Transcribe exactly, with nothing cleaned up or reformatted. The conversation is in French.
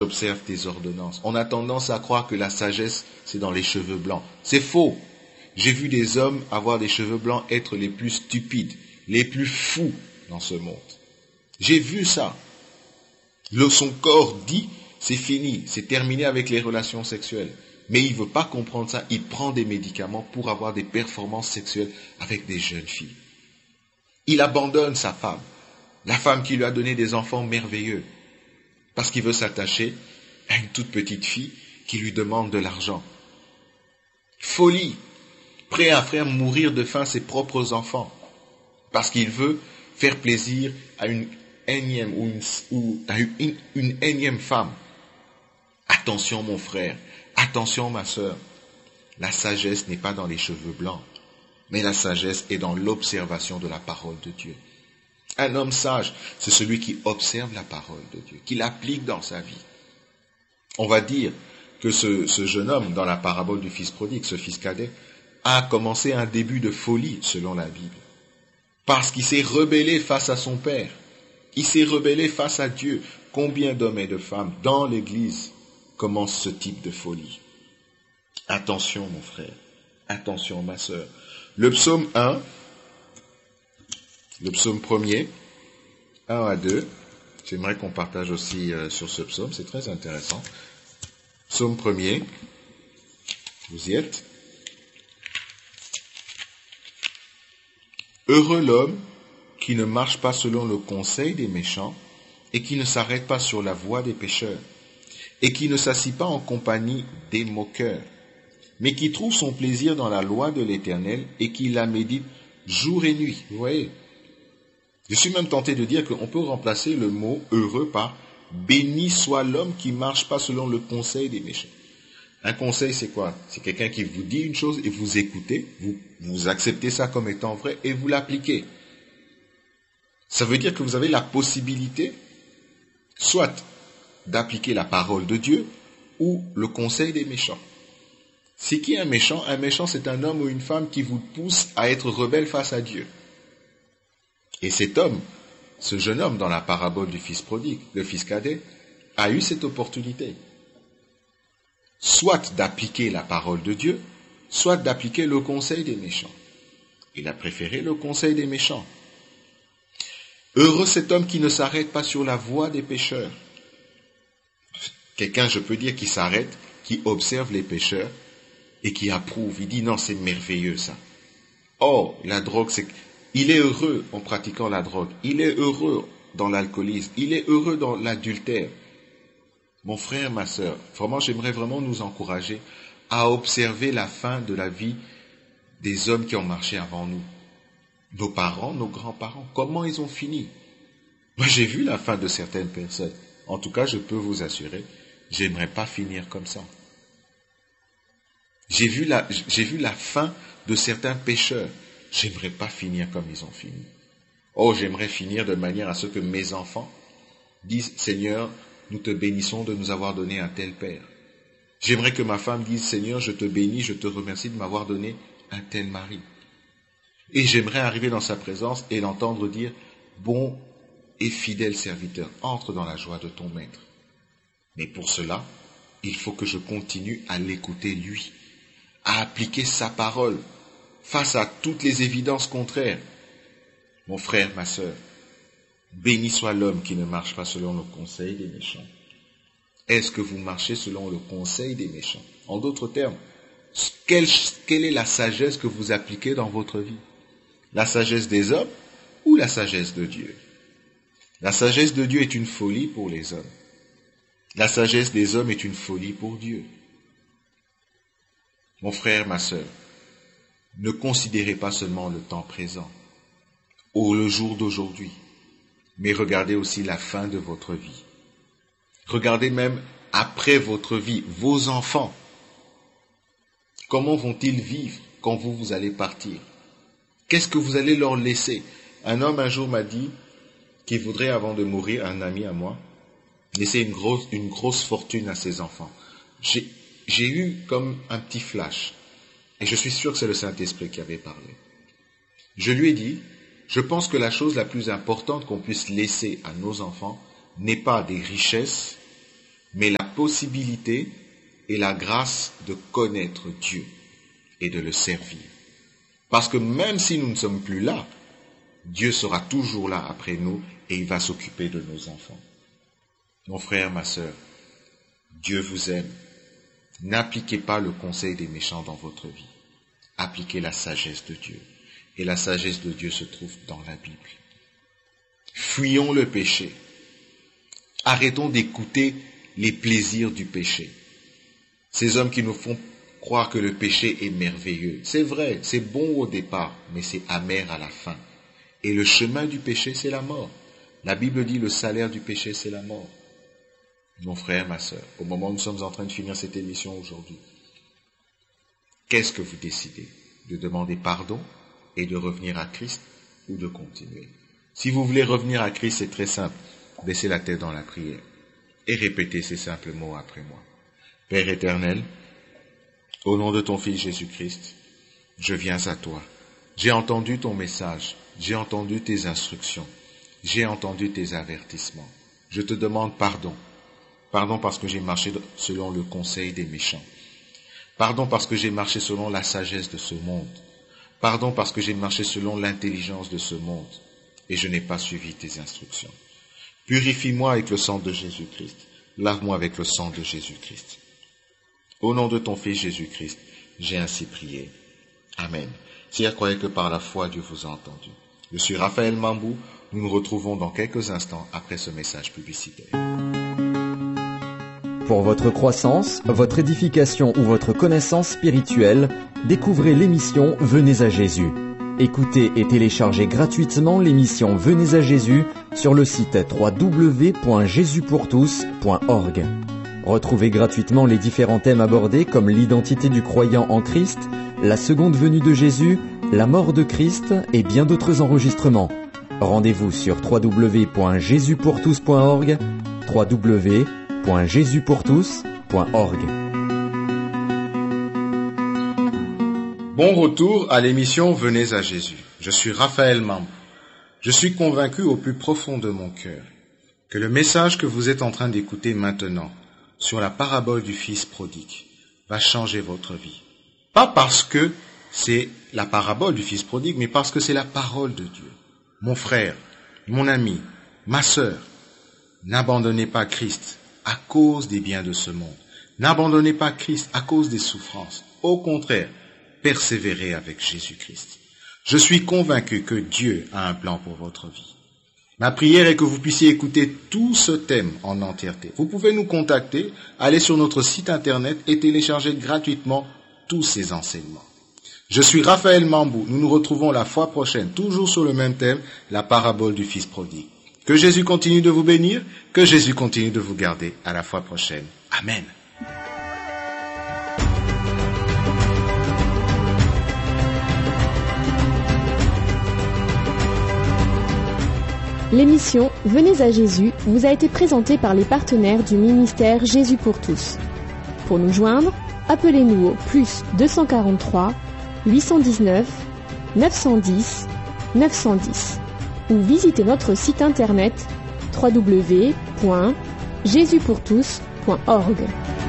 j'observe tes ordonnances. On a tendance à croire que la sagesse, c'est dans les cheveux blancs. C'est faux. J'ai vu des hommes avoir des cheveux blancs être les plus stupides, les plus fous dans ce monde. J'ai vu ça. Le, son corps dit, c'est fini, c'est terminé avec les relations sexuelles. Mais il ne veut pas comprendre ça. Il prend des médicaments pour avoir des performances sexuelles avec des jeunes filles. Il abandonne sa femme, la femme qui lui a donné des enfants merveilleux, parce qu'il veut s'attacher à une toute petite fille qui lui demande de l'argent. Folie, prêt à faire mourir de faim ses propres enfants, parce qu'il veut faire plaisir à une énième ou une, ou à une, une énième femme. Attention mon frère, attention ma sœur, la sagesse n'est pas dans les cheveux blancs, mais la sagesse est dans l'observation de la parole de Dieu. Un homme sage, c'est celui qui observe la parole de Dieu, qui l'applique dans sa vie. On va dire que ce, ce jeune homme, dans la parabole du fils prodigue, ce fils cadet, a commencé un début de folie, selon la Bible, parce qu'il s'est rebellé face à son père. Il s'est rebellé face à Dieu. Combien d'hommes et de femmes dans l'Église commencent ce type de folie? Attention mon frère, attention ma sœur. Le psaume un, le psaume premier, un à deux, j'aimerais qu'on partage aussi euh, sur ce psaume, c'est très intéressant. Psaume premier, vous y êtes? Heureux l'homme qui ne marche pas selon le conseil des méchants et qui ne s'arrête pas sur la voie des pécheurs et qui ne s'assit pas en compagnie des moqueurs, mais qui trouve son plaisir dans la loi de l'Éternel et qui la médite jour et nuit. Vous voyez? Je suis même tenté de dire qu'on peut remplacer le mot heureux par béni soit l'homme qui ne marche pas selon le conseil des méchants. Un conseil, c'est quoi? C'est quelqu'un qui vous dit une chose et vous écoutez, vous, vous acceptez ça comme étant vrai et vous l'appliquez. Ça veut dire que vous avez la possibilité, soit d'appliquer la parole de Dieu ou le conseil des méchants. C'est qui un méchant? Un méchant, c'est un homme ou une femme qui vous pousse à être rebelle face à Dieu. Et cet homme, ce jeune homme dans la parabole du fils prodigue, le fils cadet, a eu cette opportunité. Soit d'appliquer la parole de Dieu, soit d'appliquer le conseil des méchants. Il a préféré le conseil des méchants. Heureux cet homme qui ne s'arrête pas sur la voie des pécheurs. Quelqu'un, je peux dire, qui s'arrête, qui observe les pécheurs et qui approuve. Il dit non, c'est merveilleux ça. Oh, la drogue, c'est... Il est heureux en pratiquant la drogue. Il est heureux dans l'alcoolisme. Il est heureux dans l'adultère. Mon frère, ma sœur, vraiment, j'aimerais vraiment nous encourager à observer la fin de la vie des hommes qui ont marché avant nous. Nos parents, nos grands-parents, comment ils ont fini? Moi, j'ai vu la fin de certaines personnes. En tout cas, je peux vous assurer, j'aimerais pas finir comme ça. J'ai vu la, j'ai vu la fin de certains pécheurs. J'aimerais pas finir comme ils ont fini. Oh, j'aimerais finir de manière à ce que mes enfants disent, Seigneur, nous te bénissons de nous avoir donné un tel père. J'aimerais que ma femme dise, Seigneur, je te bénis, je te remercie de m'avoir donné un tel mari. Et j'aimerais arriver dans sa présence et l'entendre dire, bon et fidèle serviteur, entre dans la joie de ton maître. Mais pour cela, il faut que je continue à l'écouter lui, à appliquer sa parole, face à toutes les évidences contraires. Mon frère, ma sœur, béni soit l'homme qui ne marche pas selon le conseil des méchants. Est-ce que vous marchez selon le conseil des méchants? En d'autres termes, quelle, quelle est la sagesse que vous appliquez dans votre vie? La sagesse des hommes ou la sagesse de Dieu? La sagesse de Dieu est une folie pour les hommes. La sagesse des hommes est une folie pour Dieu. Mon frère, ma sœur, ne considérez pas seulement le temps présent ou le jour d'aujourd'hui, mais regardez aussi la fin de votre vie. Regardez même après votre vie, vos enfants. Comment vont-ils vivre quand vous, vous allez partir? Qu'est-ce que vous allez leur laisser? Un homme un jour m'a dit qu'il voudrait, avant de mourir, un ami à moi, laisser une grosse, une grosse fortune à ses enfants. J'ai, j'ai eu comme un petit flash. Et je suis sûr que c'est le Saint-Esprit qui avait parlé. Je lui ai dit, je pense que la chose la plus importante qu'on puisse laisser à nos enfants n'est pas des richesses, mais la possibilité et la grâce de connaître Dieu et de le servir. Parce que même si nous ne sommes plus là, Dieu sera toujours là après nous et il va s'occuper de nos enfants. Mon frère, ma sœur, Dieu vous aime. N'appliquez pas le conseil des méchants dans votre vie. Appliquez la sagesse de Dieu. Et la sagesse de Dieu se trouve dans la Bible. Fuyons le péché. Arrêtons d'écouter les plaisirs du péché. Ces hommes qui nous font croire que le péché est merveilleux. C'est vrai, c'est bon au départ, mais c'est amer à la fin. Et le chemin du péché, c'est la mort. La Bible dit le salaire du péché, c'est la mort. Mon frère, ma sœur, au moment où nous sommes en train de finir cette émission aujourd'hui, qu'est-ce que vous décidez? De demander pardon et de revenir à Christ ou de continuer? Si vous voulez revenir à Christ, c'est très simple. Baissez la tête dans la prière et répétez ces simples mots après moi. Père éternel, au nom de ton Fils Jésus-Christ, je viens à toi. J'ai entendu ton message, j'ai entendu tes instructions, j'ai entendu tes avertissements. Je te demande pardon. Pardon parce que j'ai marché selon le conseil des méchants. Pardon parce que j'ai marché selon la sagesse de ce monde. Pardon parce que j'ai marché selon l'intelligence de ce monde et je n'ai pas suivi tes instructions. Purifie-moi avec le sang de Jésus-Christ. Lave-moi avec le sang de Jésus-Christ. Au nom de ton Fils Jésus-Christ, j'ai ainsi prié. Amen. Si vous croyez que par la foi, Dieu vous a entendu. Je suis Raphaël Mambou. Nous nous retrouvons dans quelques instants après ce message publicitaire. Pour votre croissance, votre édification ou votre connaissance spirituelle, découvrez l'émission Venez à Jésus. Écoutez et téléchargez gratuitement l'émission Venez à Jésus sur le site w w w point jésus pour tous point org. Retrouvez gratuitement les différents thèmes abordés comme l'identité du croyant en Christ, la seconde venue de Jésus, la mort de Christ et bien d'autres enregistrements. Rendez-vous sur w w w point jésus pour tous point org, w w w point jésus pour tous point org. Bon retour à l'émission Venez à Jésus. Je suis Raphaël Mambou. Je suis convaincu au plus profond de mon cœur que le message que vous êtes en train d'écouter maintenant sur la parabole du Fils prodigue va changer votre vie. Pas parce que c'est la parabole du Fils prodigue, mais parce que c'est la parole de Dieu. Mon frère, mon ami, ma sœur, n'abandonnez pas Christ à cause des biens de ce monde. N'abandonnez pas Christ à cause des souffrances. Au contraire, persévérez avec Jésus-Christ. Je suis convaincu que Dieu a un plan pour votre vie. Ma prière est que vous puissiez écouter tout ce thème en entièreté. Vous pouvez nous contacter, aller sur notre site internet et télécharger gratuitement tous ces enseignements. Je suis Raphaël Mambou. Nous nous retrouvons la fois prochaine, toujours sur le même thème, la parabole du Fils prodigue. Que Jésus continue de vous bénir, que Jésus continue de vous garder. À la fois prochaine. Amen. L'émission Venez à Jésus vous a été présentée par les partenaires du ministère Jésus pour tous. Pour nous joindre, appelez-nous au plus deux cent quarante-trois, huit cent dix-neuf, neuf cent dix, neuf cent dix ou visitez notre site internet w w w point jésus pour tous point org.